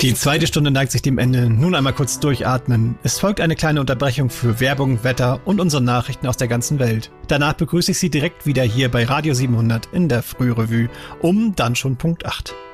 Die zweite Stunde neigt sich dem Ende. Nun einmal kurz durchatmen. Es folgt eine kleine Unterbrechung für Werbung, Wetter und unsere Nachrichten aus der ganzen Welt. Danach begrüße ich Sie direkt wieder hier bei Radio 700 in der Frührevue um dann schon Punkt 8.